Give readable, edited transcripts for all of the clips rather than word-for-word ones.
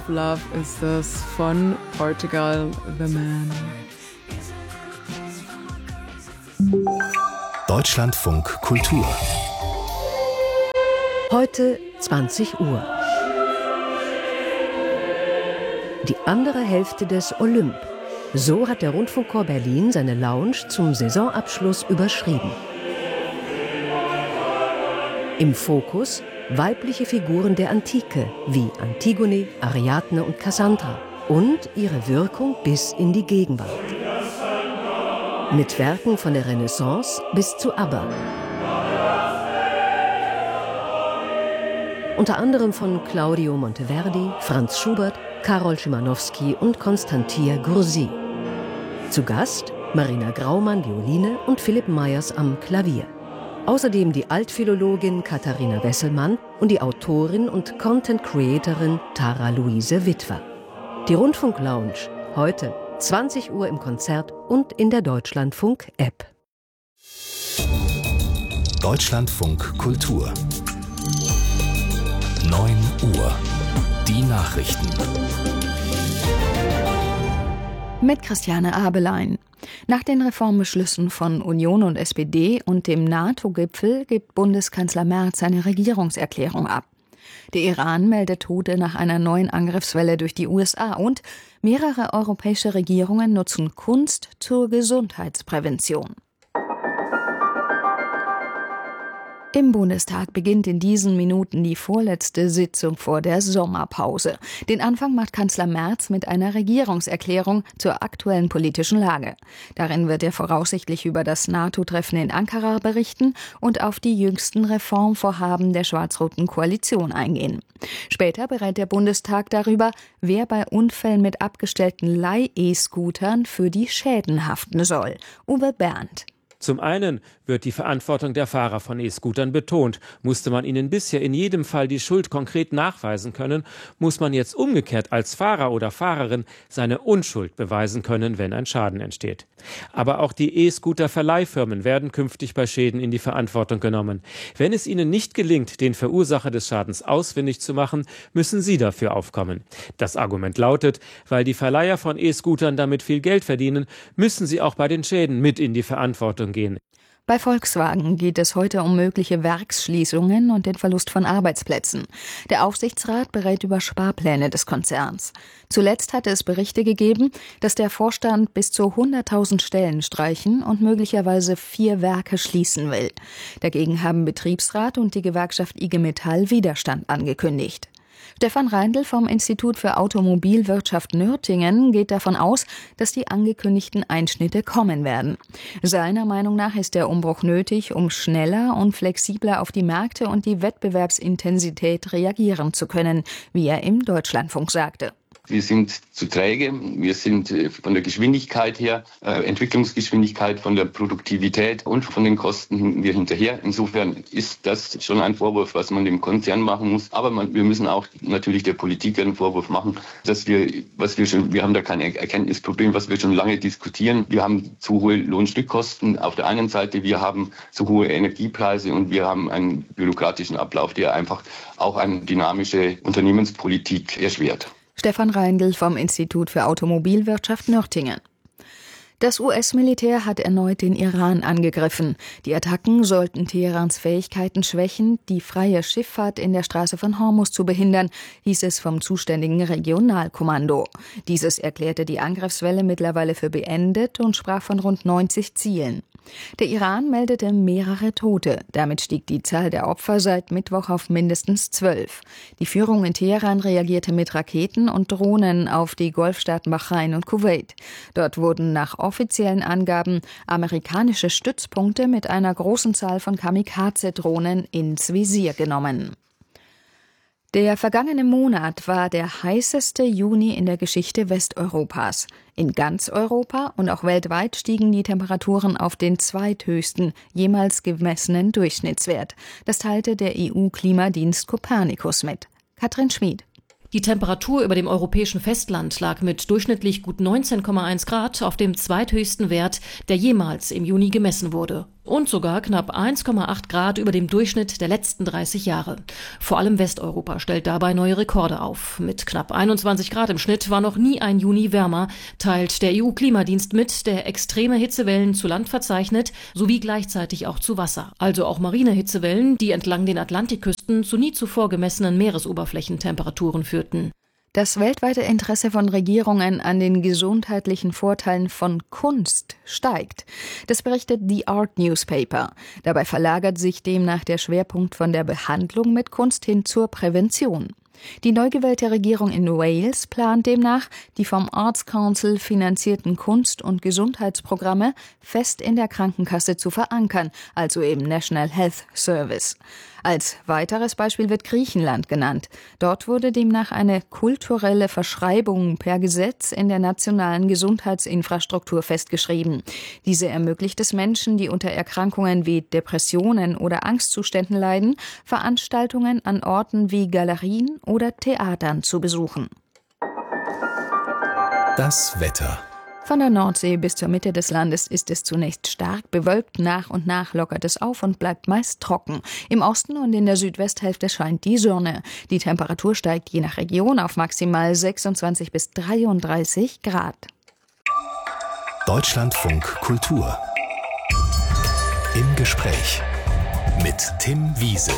Love is this von Portugal, The Man. Deutschlandfunk Kultur. Heute 20 Uhr. Die andere Hälfte des Olymp. So hat der Rundfunkchor Berlin seine Lounge zum Saisonabschluss überschrieben. Im Fokus weibliche Figuren der Antike wie Antigone, Ariadne und Cassandra und ihre Wirkung bis in die Gegenwart. Mit Werken von der Renaissance bis zu ABBA. Unter anderem von Claudio Monteverdi, Franz Schubert, Karol Szymanowski und Constantia Gursi. Zu Gast Marina Graumann, Violine und Philipp Meyers am Klavier. Außerdem die Altphilologin Katharina Wesselmann und die Autorin und Content-Creatorin Tara Luise Witwer. Die Rundfunk-Lounge, heute 20 Uhr im Konzert und in der Deutschlandfunk-App. Deutschlandfunk Kultur. 9 Uhr. Die Nachrichten. Mit Christiane Abelein. Nach den Reformbeschlüssen von Union und SPD und dem NATO-Gipfel gibt Bundeskanzler Merz eine Regierungserklärung ab. Der Iran meldet Tote nach einer neuen Angriffswelle durch die USA und mehrere europäische Regierungen nutzen Kunst zur Gesundheitsprävention. Im Bundestag beginnt in diesen Minuten die vorletzte Sitzung vor der Sommerpause. Den Anfang macht Kanzler Merz mit einer Regierungserklärung zur aktuellen politischen Lage. Darin wird er voraussichtlich über das NATO-Treffen in Ankara berichten und auf die jüngsten Reformvorhaben der schwarz-roten Koalition eingehen. Später berät der Bundestag darüber, wer bei Unfällen mit abgestellten Leih-E-Scootern für die Schäden haften soll. Uwe Berndt. Zum einen wird die Verantwortung der Fahrer von E-Scootern betont. Musste man ihnen bisher in jedem Fall die Schuld konkret nachweisen können, muss man jetzt umgekehrt als Fahrer oder Fahrerin seine Unschuld beweisen können, wenn ein Schaden entsteht. Aber auch die E-Scooter-Verleihfirmen werden künftig bei Schäden in die Verantwortung genommen. Wenn es ihnen nicht gelingt, den Verursacher des Schadens ausfindig zu machen, müssen sie dafür aufkommen. Das Argument lautet, weil die Verleiher von E-Scootern damit viel Geld verdienen, müssen sie auch bei den Schäden mit in die Verantwortung gehen. Bei Volkswagen geht es heute um mögliche Werksschließungen und den Verlust von Arbeitsplätzen. Der Aufsichtsrat berät über Sparpläne des Konzerns. Zuletzt hatte es Berichte gegeben, dass der Vorstand bis zu 100.000 Stellen streichen und möglicherweise 4 Werke schließen will. Dagegen haben Betriebsrat und die Gewerkschaft IG Metall Widerstand angekündigt. Stefan Reindl vom Institut für Automobilwirtschaft Nürtingen geht davon aus, dass die angekündigten Einschnitte kommen werden. Seiner Meinung nach ist der Umbruch nötig, um schneller und flexibler auf die Märkte und die Wettbewerbsintensität reagieren zu können, wie er im Deutschlandfunk sagte. Wir sind zu träge, wir sind von der Geschwindigkeit her, Entwicklungsgeschwindigkeit, von der Produktivität und von den Kosten hinken wir hinterher. Insofern ist das schon ein Vorwurf, was man dem Konzern machen muss. Aber wir müssen auch natürlich der Politik einen Vorwurf machen, dass wir haben da kein Erkenntnisproblem, was wir schon lange diskutieren. Wir haben zu hohe Lohnstückkosten auf der einen Seite, wir haben zu hohe Energiepreise und wir haben einen bürokratischen Ablauf, der einfach auch eine dynamische Unternehmenspolitik erschwert. Stefan Reindl vom Institut für Automobilwirtschaft Nürtingen. Das US-Militär hat erneut den Iran angegriffen. Die Attacken sollten Teherans Fähigkeiten schwächen, die freie Schifffahrt in der Straße von Hormuz zu behindern, hieß es vom zuständigen Regionalkommando. Dieses erklärte die Angriffswelle mittlerweile für beendet und sprach von rund 90 Zielen. Der Iran meldete mehrere Tote. Damit stieg die Zahl der Opfer seit Mittwoch auf mindestens 12. Die Führung in Teheran reagierte mit Raketen und Drohnen auf die Golfstaaten Bahrain und Kuwait. Dort wurden nach offiziellen Angaben amerikanische Stützpunkte mit einer großen Zahl von Kamikaze-Drohnen ins Visier genommen. Der vergangene Monat war der heißeste Juni in der Geschichte Westeuropas. In ganz Europa und auch weltweit stiegen die Temperaturen auf den zweithöchsten jemals gemessenen Durchschnittswert. Das teilte der EU-Klimadienst Copernicus mit. Katrin Schmid. Die Temperatur über dem europäischen Festland lag mit durchschnittlich gut 19,1 Grad auf dem zweithöchsten Wert, der jemals im Juni gemessen wurde. und sogar knapp 1,8 Grad über dem Durchschnitt der letzten 30 Jahre. Vor allem Westeuropa stellt dabei neue Rekorde auf. Mit knapp 21 Grad im Schnitt war noch nie ein Juni wärmer, teilt der EU-Klimadienst mit, der extreme Hitzewellen zu Land verzeichnet, sowie gleichzeitig auch zu Wasser. Also auch marine Hitzewellen, die entlang den Atlantikküsten zu nie zuvor gemessenen Meeresoberflächentemperaturen führten. Das weltweite Interesse von Regierungen an den gesundheitlichen Vorteilen von Kunst steigt. Das berichtet The Art Newspaper. Dabei verlagert sich demnach der Schwerpunkt von der Behandlung mit Kunst hin zur Prävention. Die neu gewählte Regierung in Wales plant demnach, die vom Arts Council finanzierten Kunst- und Gesundheitsprogramme fest in der Krankenkasse zu verankern, also im National Health Service. Als weiteres Beispiel wird Griechenland genannt. Dort wurde demnach eine kulturelle Verschreibung per Gesetz in der nationalen Gesundheitsinfrastruktur festgeschrieben. Diese ermöglicht es Menschen, die unter Erkrankungen wie Depressionen oder Angstzuständen leiden, Veranstaltungen an Orten wie Galerien oder Theatern zu besuchen. Das Wetter. Von der Nordsee bis zur Mitte des Landes ist es zunächst stark bewölkt, nach und nach lockert es auf und bleibt meist trocken. Im Osten und in der Südwesthälfte scheint die Sonne. Die Temperatur steigt je nach Region auf maximal 26 bis 33 Grad. Deutschlandfunk Kultur. Im Gespräch mit Tim Wiese.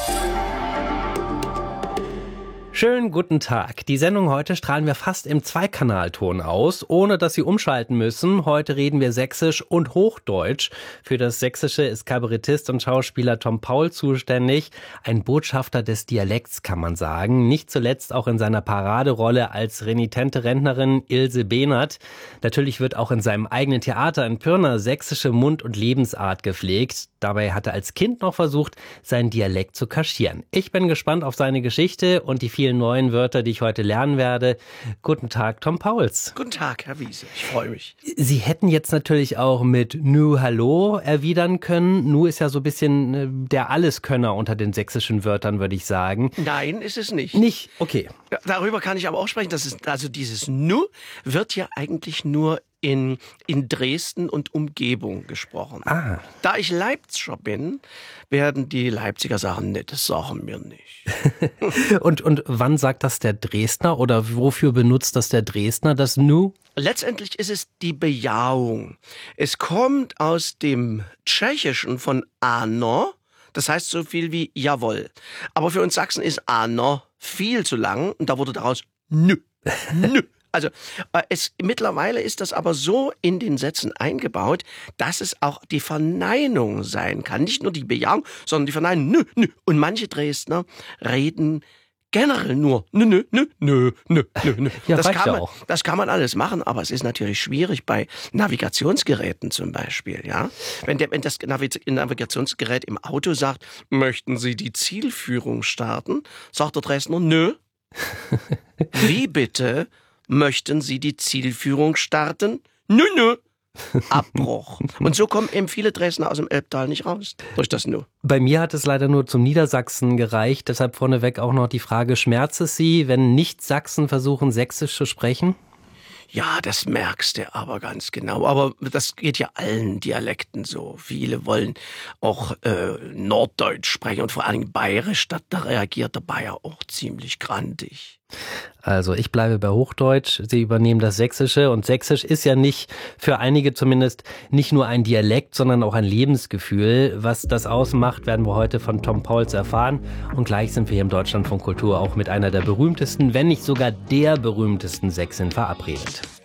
Schönen guten Tag. Die Sendung heute strahlen wir fast im Zweikanalton aus, ohne dass Sie umschalten müssen. Heute reden wir Sächsisch und Hochdeutsch. Für das Sächsische ist Kabarettist und Schauspieler Tom Paul zuständig. Ein Botschafter des Dialekts, kann man sagen. Nicht zuletzt auch in seiner Paraderolle als renitente Rentnerin Ilse Behnert. Natürlich wird auch in seinem eigenen Theater in Pirna sächsische Mund- und Lebensart gepflegt. Dabei hat er als Kind noch versucht, seinen Dialekt zu kaschieren. Ich bin gespannt auf seine Geschichte und die vielen neuen Wörter, die ich heute lernen werde. Guten Tag, Tom Pauls. Guten Tag, Herr Wiese. Ich freue mich. Sie hätten jetzt natürlich auch mit Nu Hallo erwidern können. Nu ist ja so ein bisschen der Alleskönner unter den sächsischen Wörtern, würde ich sagen. Nein, ist es nicht. Nicht? Okay. Ja, darüber kann ich aber auch sprechen. Also dieses Nu wird ja eigentlich nur in Dresden und Umgebung gesprochen. Ah. Da ich Leipziger bin, werden die Leipziger sagen, nee, das sagen wir nicht. und wann sagt das der Dresdner oder wofür benutzt das der Dresdner, das Nu? Letztendlich ist es die Bejahung. Es kommt aus dem Tschechischen von Ano, das heißt so viel wie jawohl. Aber für uns Sachsen ist Ano viel zu lang und da wurde daraus Nü. Nü. Also mittlerweile ist das aber so in den Sätzen eingebaut, dass es auch die Verneinung sein kann. Nicht nur die Bejahung, sondern die Verneinung. Nö, nö. Und manche Dresdner reden generell nur nö, nö, nö, nö, nö, nö. Ja, auch. Das kann man alles machen, aber es ist natürlich schwierig bei Navigationsgeräten zum Beispiel. Ja? Wenn das Navigationsgerät im Auto sagt, möchten Sie die Zielführung starten, sagt der Dresdner nö. Wie bitte? Möchten Sie die Zielführung starten? Nö, nö. Abbruch. Und so kommen eben viele Dresdner aus dem Elbtal nicht raus. Durch das Nö. Bei mir hat es leider nur zum Niedersachsen gereicht. Deshalb vorneweg auch noch die Frage, schmerzt es Sie, wenn Nicht-Sachsen versuchen, Sächsisch zu sprechen? Ja, das merkst du aber ganz genau. Aber das geht ja allen Dialekten so. Viele wollen auch Norddeutsch sprechen und vor allem Bayerisch. Da reagiert der Bayer auch ziemlich grantig. Also ich bleibe bei Hochdeutsch, Sie übernehmen das Sächsische und Sächsisch ist ja nicht, für einige zumindest, nicht nur ein Dialekt, sondern auch ein Lebensgefühl. Was das ausmacht, werden wir heute von Tom Pauls erfahren und gleich sind wir hier im Deutschlandfunk Kultur auch mit einer der berühmtesten, wenn nicht sogar der berühmtesten Sächsin verabredet.